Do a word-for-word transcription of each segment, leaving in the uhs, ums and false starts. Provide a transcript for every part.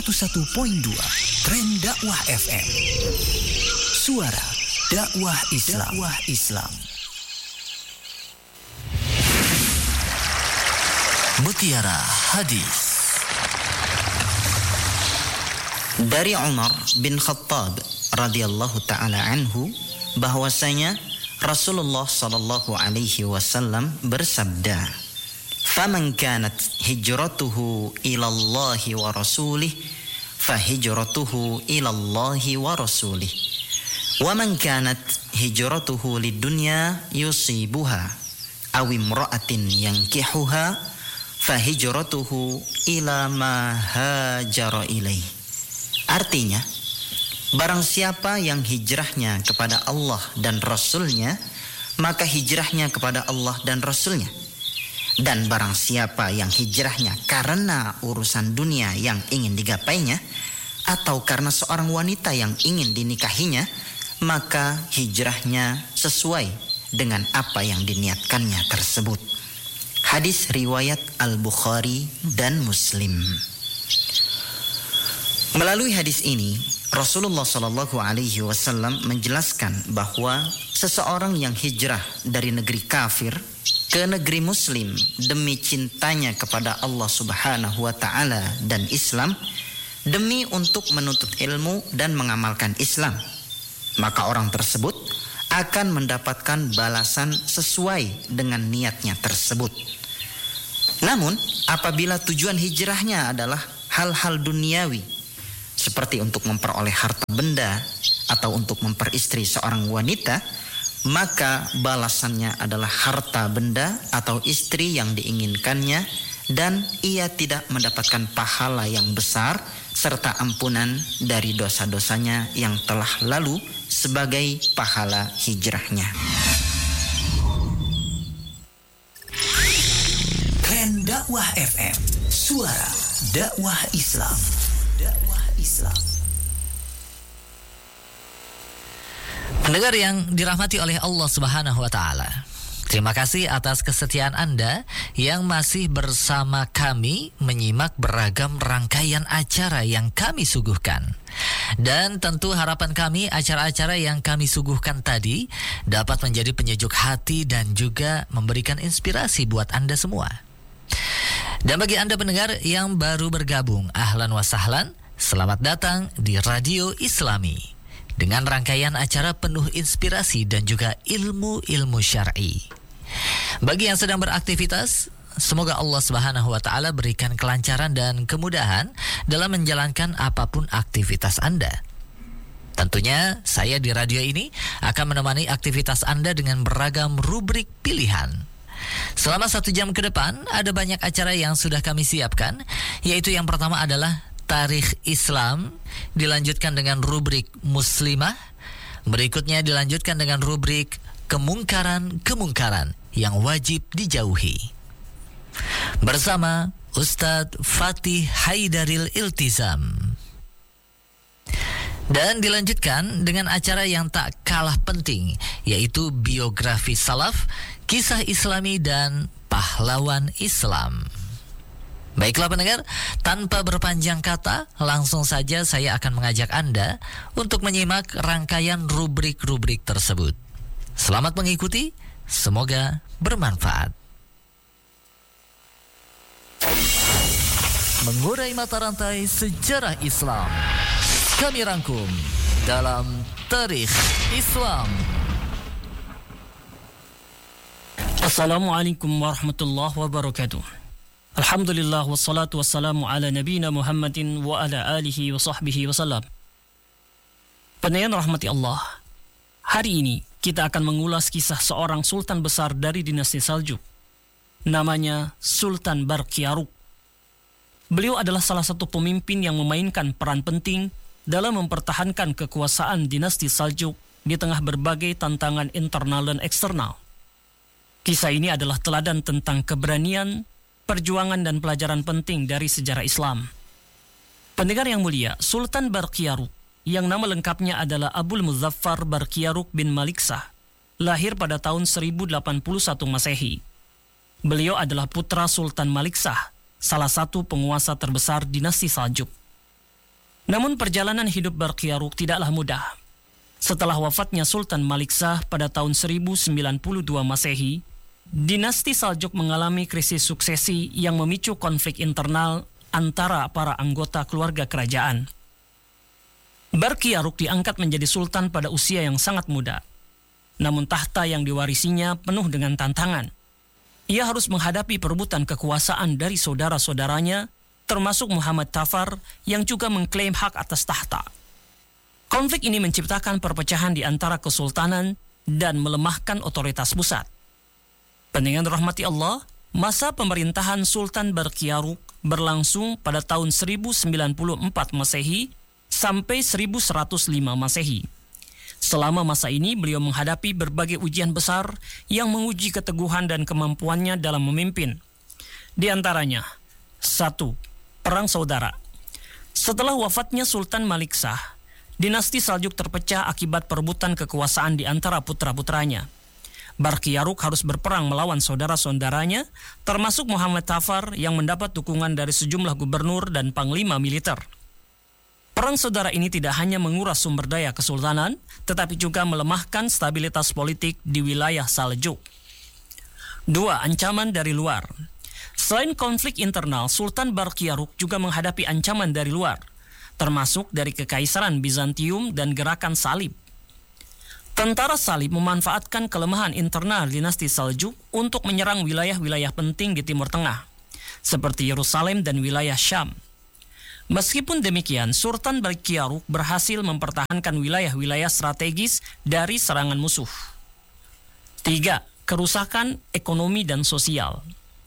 seratus satu koma dua Tren Dakwah F M. Suara dakwah Islam. Dakwah Islam. Mutiara Hadis. Dari Umar bin Khattab radhiyallahu taala anhu bahwasanya Rasulullah sallallahu alaihi wasallam bersabda, "Faman kanat hijratuhu ila Allah wa rasulih, fa hijratuhu ila Allah wa rasulih. Wa man kanat hijratuhu lidunya yusibuha aw imra'atin yankihuha, fa hijratuhu ila ma hajara ilaih." Artinya, barang siapa yang hijrahnya kepada Allah dan Rasulnya, maka hijrahnya kepada Allah dan Rasulnya. Dan barang siapa yang hijrahnya karena urusan dunia yang ingin digapainya, atau karena seorang wanita yang ingin dinikahinya, maka hijrahnya sesuai dengan apa yang diniatkannya tersebut. Hadis riwayat Al-Bukhari dan Muslim. Melalui hadis ini, Rasulullah Shallallahu Alaihi Wasallam menjelaskan bahwa seseorang yang hijrah dari negeri kafir ke negeri Muslim demi cintanya kepada Allah Subhanahu Wa Taala dan Islam, demi untuk menuntut ilmu dan mengamalkan Islam, maka orang tersebut akan mendapatkan balasan sesuai dengan niatnya tersebut. Namun, apabila tujuan hijrahnya adalah hal-hal duniawi, seperti untuk memperoleh harta benda atau untuk memperistri seorang wanita, maka balasannya adalah harta benda atau istri yang diinginkannya, dan ia tidak mendapatkan pahala yang besar serta ampunan dari dosa-dosanya yang telah lalu sebagai pahala hijrahnya. Tren Dakwah F M, suara dakwah Islam. Dakwah Islam. Pendengar yang dirahmati oleh Allah Subhanahu wa taala, terima kasih atas kesetiaan Anda yang masih bersama kami menyimak beragam rangkaian acara yang kami suguhkan. Dan tentu harapan kami acara-acara yang kami suguhkan tadi dapat menjadi penyejuk hati dan juga memberikan inspirasi buat Anda semua. Dan bagi Anda pendengar yang baru bergabung, ahlan wa sahlan, selamat datang di Radio Islami dengan rangkaian acara penuh inspirasi dan juga ilmu-ilmu syar'i. Bagi yang sedang beraktivitas, semoga Allah Subhanahu wa taala berikan kelancaran dan kemudahan dalam menjalankan apapun aktivitas Anda. Tentunya saya di radio ini akan menemani aktivitas Anda dengan beragam rubrik pilihan. Selama satu jam ke depan ada banyak acara yang sudah kami siapkan, yaitu yang pertama adalah Tarikh Islam, dilanjutkan dengan rubrik Muslimah, berikutnya dilanjutkan dengan rubrik Kemungkaran-Kemungkaran yang wajib dijauhi, bersama Ustadz Fatih Haidaril Iltizam. Dan dilanjutkan dengan acara yang tak kalah penting, yaitu biografi salaf, kisah islami dan pahlawan Islam. Baiklah pendengar, tanpa berpanjang kata, langsung saja saya akan mengajak Anda untuk menyimak rangkaian rubrik-rubrik tersebut. Selamat mengikuti, semoga bermanfaat. Mengurai mata rantai sejarah Islam, kami rangkum dalam Tarikh Islam. Assalamualaikum warahmatullahi wabarakatuh. Alhamdulillah wassalatu wassalamu ala nabiyina Muhammadin wa ala alihi wa sahbihi wasallam. Pendengar rahmati Allah, hari ini kita akan mengulas kisah seorang sultan besar dari dinasti Saljuk. Namanya Sultan Barqiaruk. Beliau adalah salah satu pemimpin yang memainkan peran penting dalam mempertahankan kekuasaan dinasti Saljuk di tengah berbagai tantangan internal dan eksternal. Kisah ini adalah teladan tentang keberanian, perjuangan dan pelajaran penting dari sejarah Islam. Pendengar yang mulia, Sultan Barqiaruk, yang nama lengkapnya adalah Abul Muzaffar Barqiaruk bin Maliksah, lahir pada tahun seribu delapan puluh satu Masehi. Beliau adalah putra Sultan Maliksah, salah satu penguasa terbesar dinasti Saljuk. Namun perjalanan hidup Barqiaruk tidaklah mudah. Setelah wafatnya Sultan Malik Shah pada tahun seribu sembilan puluh dua Masehi, dinasti Saljuk mengalami krisis suksesi yang memicu konflik internal antara para anggota keluarga kerajaan. Barqiaruk diangkat menjadi sultan pada usia yang sangat muda. Namun tahta yang diwarisinya penuh dengan tantangan. Ia harus menghadapi perebutan kekuasaan dari saudara-saudaranya, termasuk Muhammad Tafar yang juga mengklaim hak atas tahta. Konflik ini menciptakan perpecahan di antara kesultanan dan melemahkan otoritas pusat. Pendengar rahmati Allah, masa pemerintahan Sultan Barqiaruk berlangsung pada tahun seribu sembilan puluh empat Masehi sampai seribu seratus lima Masehi. Selama masa ini beliau menghadapi berbagai ujian besar yang menguji keteguhan dan kemampuannya dalam memimpin. Di antaranya, satu. Perang saudara. Setelah wafatnya Sultan Malik Shah, dinasti Saljuk terpecah akibat perebutan kekuasaan di antara putra-putranya. Barqiaruk harus berperang melawan saudara-saudaranya, termasuk Muhammad Tafar yang mendapat dukungan dari sejumlah gubernur dan panglima militer. Perang saudara ini tidak hanya menguras sumber daya kesultanan, tetapi juga melemahkan stabilitas politik di wilayah Saljuk. Dua. Ancaman dari luar. Selain konflik internal, Sultan Barqiaruk juga menghadapi ancaman dari luar, termasuk dari Kekaisaran Bizantium dan gerakan salib. Tentara salib memanfaatkan kelemahan internal dinasti Saljuk untuk menyerang wilayah-wilayah penting di Timur Tengah, seperti Yerusalem dan wilayah Syam. Meskipun demikian, Sultan Barqiaruk berhasil mempertahankan wilayah-wilayah strategis dari serangan musuh. Tiga. Kerusakan ekonomi dan sosial.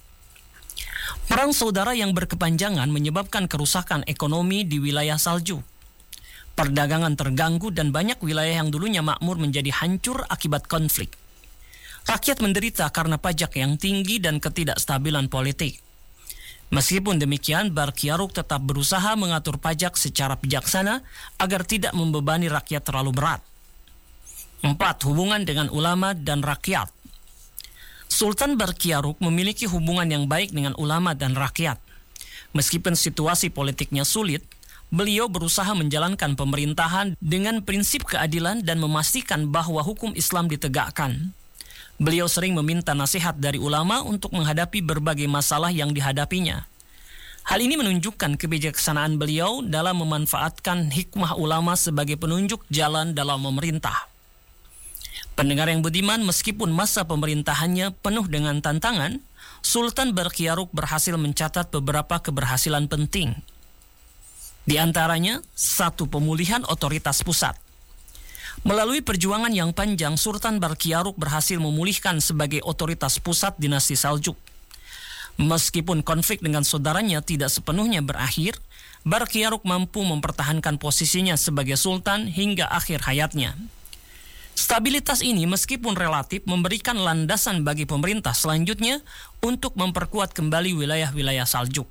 Perang saudara yang berkepanjangan menyebabkan kerusakan ekonomi di wilayah Saljuk. Perdagangan terganggu dan banyak wilayah yang dulunya makmur menjadi hancur akibat konflik. Rakyat menderita karena pajak yang tinggi dan ketidakstabilan politik. Meskipun demikian, Barqiaruk tetap berusaha mengatur pajak secara bijaksana agar tidak membebani rakyat terlalu berat. Empat. Hubungan dengan ulama dan rakyat. Sultan Barqiaruk memiliki hubungan yang baik dengan ulama dan rakyat. Meskipun situasi politiknya sulit, beliau berusaha menjalankan pemerintahan dengan prinsip keadilan dan memastikan bahwa hukum Islam ditegakkan. Beliau sering meminta nasihat dari ulama untuk menghadapi berbagai masalah yang dihadapinya. Hal ini menunjukkan kebijaksanaan beliau dalam memanfaatkan hikmah ulama sebagai penunjuk jalan dalam memerintah. Pendengar yang budiman, meskipun masa pemerintahannya penuh dengan tantangan, Sultan Barqiaruk berhasil mencatat beberapa keberhasilan penting. Di antaranya, satu. Pemulihan otoritas pusat. Melalui perjuangan yang panjang, Sultan Barqiaruk berhasil memulihkan sebagai otoritas pusat dinasti Saljuk. Meskipun konflik dengan saudaranya tidak sepenuhnya berakhir, Barqiaruk mampu mempertahankan posisinya sebagai sultan hingga akhir hayatnya. Stabilitas ini meskipun relatif memberikan landasan bagi pemerintah selanjutnya untuk memperkuat kembali wilayah-wilayah Saljuk.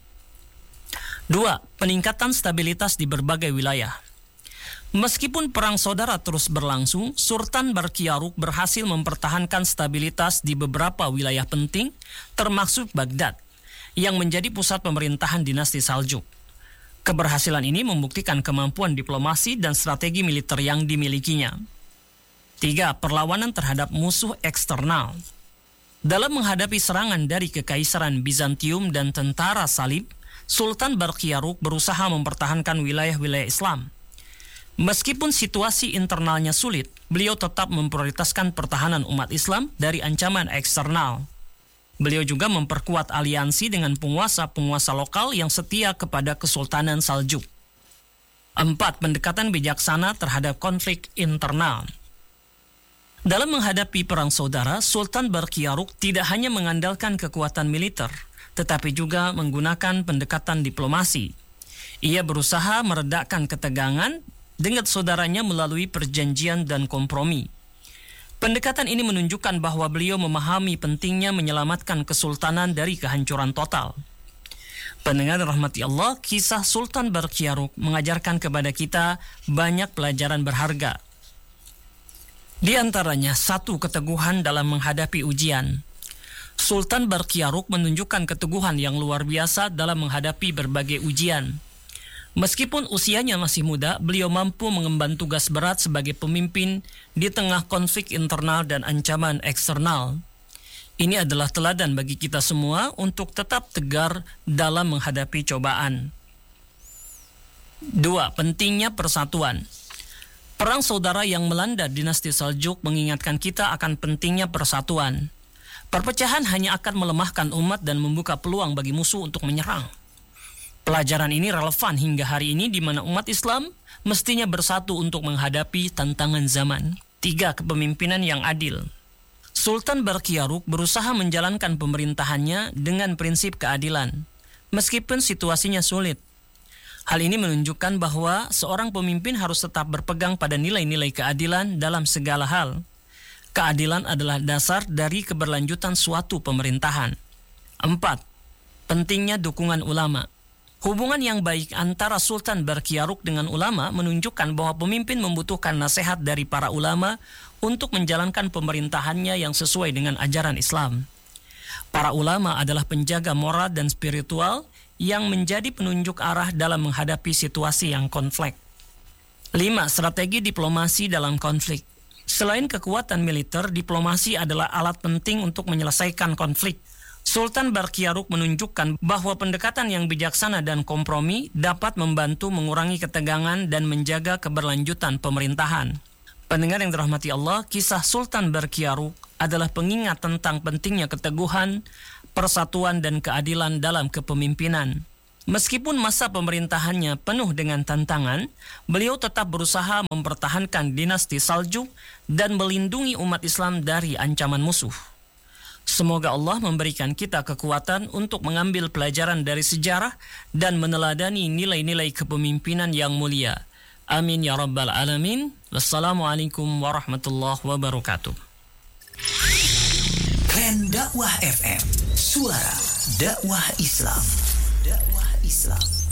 Dua. Peningkatan stabilitas di berbagai wilayah. Meskipun perang saudara terus berlangsung, Sultan Barqiaruk berhasil mempertahankan stabilitas di beberapa wilayah penting, termasuk Baghdad, yang menjadi pusat pemerintahan dinasti Saljuk. Keberhasilan ini membuktikan kemampuan diplomasi dan strategi militer yang dimilikinya. Tiga. Perlawanan terhadap musuh eksternal. Dalam menghadapi serangan dari Kekaisaran Bizantium dan tentara salib, Sultan Barqiaruk berusaha mempertahankan wilayah-wilayah Islam. Meskipun situasi internalnya sulit, beliau tetap memprioritaskan pertahanan umat Islam dari ancaman eksternal. Beliau juga memperkuat aliansi dengan penguasa-penguasa lokal yang setia kepada Kesultanan Saljuk. Empat. Pendekatan bijaksana terhadap konflik internal. Dalam menghadapi perang saudara, Sultan Barqiaruk tidak hanya mengandalkan kekuatan militer, tetapi juga menggunakan pendekatan diplomasi. Ia berusaha meredakan ketegangan dengan saudaranya melalui perjanjian dan kompromi. Pendekatan ini menunjukkan bahwa beliau memahami pentingnya menyelamatkan kesultanan dari kehancuran total. Pendengar rahmati Allah, kisah Sultan Barqiaruk mengajarkan kepada kita banyak pelajaran berharga. Di antaranya, satu. Keteguhan dalam menghadapi ujian. Sultan Barqiaruk menunjukkan keteguhan yang luar biasa dalam menghadapi berbagai ujian. Meskipun usianya masih muda, beliau mampu mengemban tugas berat sebagai pemimpin di tengah konflik internal dan ancaman eksternal. Ini adalah teladan bagi kita semua untuk tetap tegar dalam menghadapi cobaan. Dua, pentingnya persatuan. Perang saudara yang melanda dinasti Saljuk mengingatkan kita akan pentingnya persatuan. Perpecahan hanya akan melemahkan umat dan membuka peluang bagi musuh untuk menyerang. Pelajaran ini relevan hingga hari ini di mana umat Islam mestinya bersatu untuk menghadapi tantangan zaman. Tiga, kepemimpinan yang adil. Sultan Barqiaruk berusaha menjalankan pemerintahannya dengan prinsip keadilan, meskipun situasinya sulit. Hal ini menunjukkan bahwa seorang pemimpin harus tetap berpegang pada nilai-nilai keadilan dalam segala hal. Keadilan adalah dasar dari keberlanjutan suatu pemerintahan. Empat, pentingnya dukungan ulama. Hubungan yang baik antara Sultan Barqiaruk dengan ulama menunjukkan bahwa pemimpin membutuhkan nasihat dari para ulama untuk menjalankan pemerintahannya yang sesuai dengan ajaran Islam. Para ulama adalah penjaga moral dan spiritual yang menjadi penunjuk arah dalam menghadapi situasi yang konflik. Lima, strategi diplomasi dalam konflik. Selain kekuatan militer, diplomasi adalah alat penting untuk menyelesaikan konflik. Sultan Barqiaruk menunjukkan bahwa pendekatan yang bijaksana dan kompromi dapat membantu mengurangi ketegangan dan menjaga keberlanjutan pemerintahan. Pendengar yang dirahmati Allah, kisah Sultan Barqiaruk adalah pengingat tentang pentingnya keteguhan, persatuan dan keadilan dalam kepemimpinan. Meskipun masa pemerintahannya penuh dengan tantangan, beliau tetap berusaha mempertahankan dinasti Saljuk dan melindungi umat Islam dari ancaman musuh. Semoga Allah memberikan kita kekuatan untuk mengambil pelajaran dari sejarah dan meneladani nilai-nilai kepemimpinan yang mulia. Amin ya rabbal alamin. Wassalamualaikum warahmatullahi wabarakatuh. Klan Dakwah F M, suara dakwah Islam. Dakwah Islam.